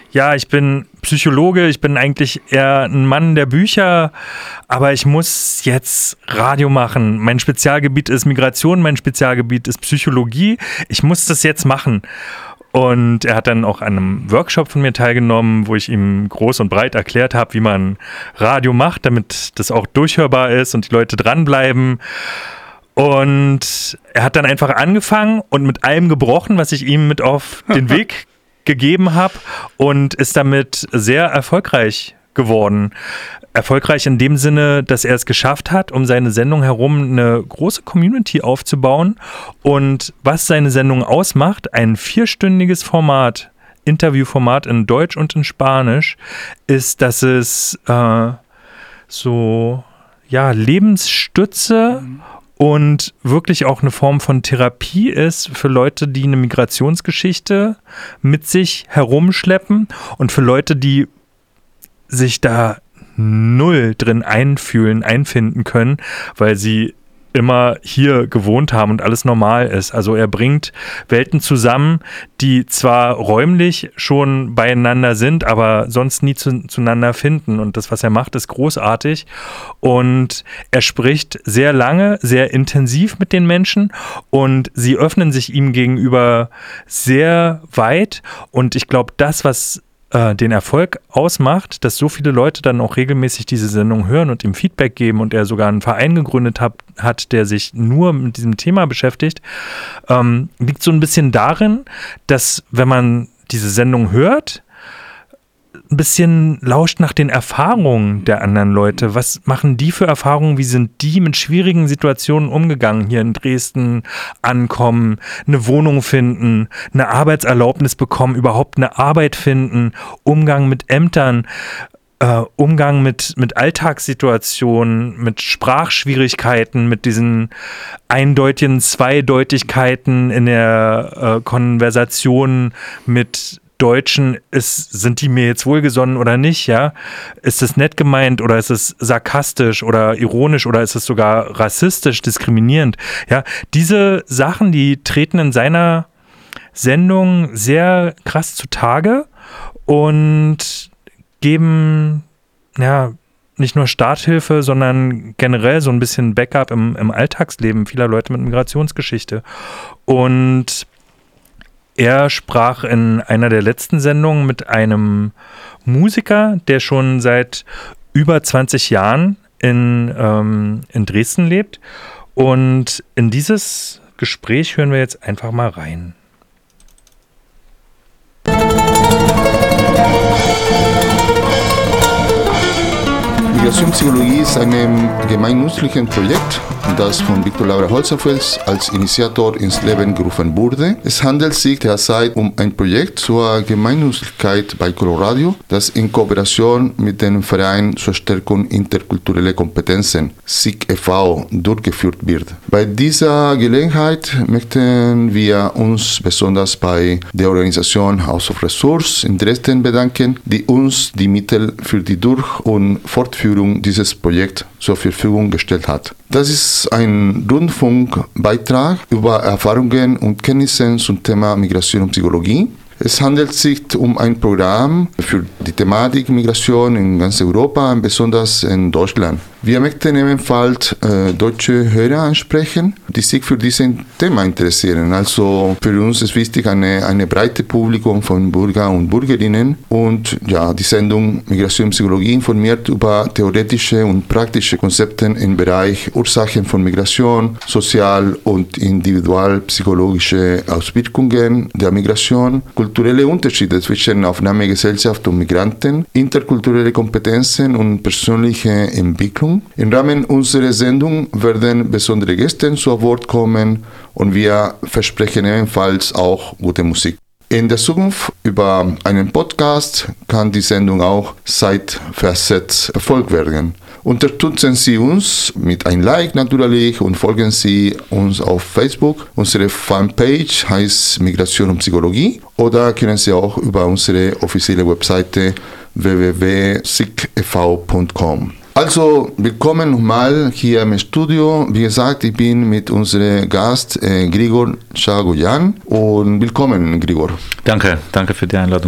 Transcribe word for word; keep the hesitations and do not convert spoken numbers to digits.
ja, ich bin Psychologe, ich bin eigentlich eher ein Mann der Bücher, aber ich muss jetzt Radio machen. Mein Spezialgebiet ist Migration, mein Spezialgebiet ist Psychologie. Ich muss das jetzt machen. Und er hat dann auch an einem Workshop von mir teilgenommen, wo ich ihm groß und breit erklärt habe, wie man Radio macht, damit das auch durchhörbar ist und die Leute dranbleiben. Und er hat dann einfach angefangen und mit allem gebrochen, was ich ihm mit auf den Weg gegeben habe, und ist damit sehr erfolgreich geworden. Erfolgreich in dem Sinne, dass er es geschafft hat, um seine Sendung herum eine große Community aufzubauen. Und was seine Sendung ausmacht, ein vierstündiges Format, Interviewformat in Deutsch und in Spanisch, ist, dass es äh, so ja, Lebensstütze mhm. und wirklich auch eine Form von Therapie ist für Leute, die eine Migrationsgeschichte mit sich herumschleppen und für Leute, die sich da null drin einfühlen, einfinden können, weil sie immer hier gewohnt haben und alles normal ist. Also er bringt Welten zusammen, die zwar räumlich schon beieinander sind, aber sonst nie zu, zueinander finden. Und das, was er macht, ist großartig. Und er spricht sehr lange, sehr intensiv mit den Menschen und sie öffnen sich ihm gegenüber sehr weit. Und ich glaube, das, was den Erfolg ausmacht, dass so viele Leute dann auch regelmäßig diese Sendung hören und ihm Feedback geben und er sogar einen Verein gegründet hat, hat der sich nur mit diesem Thema beschäftigt, ähm, liegt so ein bisschen darin, dass wenn man diese Sendung hört, ein bisschen lauscht nach den Erfahrungen der anderen Leute. Was machen die für Erfahrungen? Wie sind die mit schwierigen Situationen umgegangen? Hier in Dresden ankommen, eine Wohnung finden, eine Arbeitserlaubnis bekommen, überhaupt eine Arbeit finden, Umgang mit Ämtern, äh, Umgang mit, mit Alltagssituationen, mit Sprachschwierigkeiten, mit diesen eindeutigen Zweideutigkeiten in der äh, Konversation mit Deutschen, ist, sind die mir jetzt wohlgesonnen oder nicht, ja? Ist es nett gemeint oder ist es sarkastisch oder ironisch oder ist es sogar rassistisch, diskriminierend? Ja, diese Sachen, die treten in seiner Sendung sehr krass zutage und geben, ja, nicht nur Starthilfe, sondern generell so ein bisschen Backup im, im Alltagsleben vieler Leute mit Migrationsgeschichte. Und er sprach in einer der letzten Sendungen mit einem Musiker, der schon seit über zwanzig Jahren in, ähm, in Dresden lebt. Und in dieses Gespräch hören wir jetzt einfach mal rein. Migrationspsychologie ist ein gemeinnützliches Projekt, das von Viktor Laura Holzapfels als Initiator ins Leben gerufen wurde. Es handelt sich derzeit um ein Projekt zur Gemeinnützigkeit bei Coloradio, das in Kooperation mit dem Verein zur Stärkung interkultureller Kompetenzen, S I K e V, durchgeführt wird. Bei dieser Gelegenheit möchten wir uns besonders bei der Organisation House of Resource in Dresden bedanken, die uns die Mittel für die Durch- und Fortführung dieses Projekts zur Verfügung gestellt hat. Das ist ein Rundfunkbeitrag über Erfahrungen und Kenntnisse zum Thema Migration und Psychologie. Es handelt sich um ein Programm für die Thematik Migration in ganz Europa, besonders in Deutschland. Wir möchten ebenfalls äh, deutsche Hörer ansprechen, die sich für dieses Thema interessieren. Also für uns ist wichtig eine, eine breite Publikum von Bürger und Bürgerinnen. Und ja, die Sendung Migration und Psychologie informiert über theoretische und praktische Konzepte im Bereich Ursachen von Migration, sozial- und individualpsychologische Auswirkungen der Migration, kulturelle Unterschiede zwischen Aufnahmegesellschaft und Migranten, interkulturelle Kompetenzen und persönliche Entwicklung. Im Rahmen unserer Sendung werden besondere Gäste zu Wort kommen und wir versprechen ebenfalls auch gute Musik. In der Zukunft über einen Podcast kann die Sendung auch zeitversetzt verfolgt werden. Unterstützen Sie uns mit einem Like natürlich und folgen Sie uns auf Facebook. Unsere Fanpage heißt Migration und Psychologie oder können Sie auch über unsere offizielle Webseite w w w punkt s i k e v punkt com. Also, willkommen nochmal hier im Studio. Wie gesagt, ich bin mit unserem Gast äh, Grigor Chagoyan und willkommen, Grigor. Danke, danke für die Einladung.